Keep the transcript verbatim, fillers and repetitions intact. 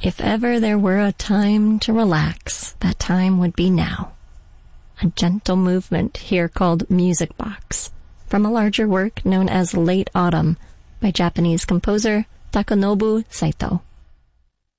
If ever there were a time to relax, that time would be now. A gentle movement here called Music Box, from a larger work known as Late Autumn by Japanese composer Takanobu Saito.